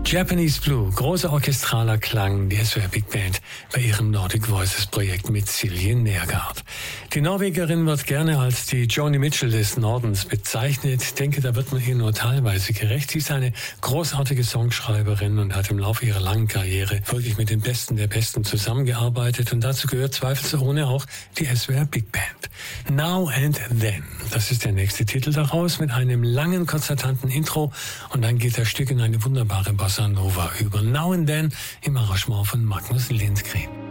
Japanese Blue, großer orchestraler Klang, die SWR Big Band bei ihrem Nordic Voices Projekt mit Silje Nergard. Die Norwegerin wird gerne als die Joni Mitchell des Nordens bezeichnet. Ich denke, da wird man ihr nur teilweise gerecht. Sie ist eine großartige Songschreiberin und hat im Laufe ihrer langen Karriere wirklich mit den Besten der Besten zusammengearbeitet. Und dazu gehört zweifelsohne auch die SWR Big Band. Now and Then, das ist der nächste Titel daraus mit einem langen, konzertanten Intro. Und dann geht das Stück in eine wunderbare Bossa Nova über. Now and Then im Arrangement von Magnus Lindgren.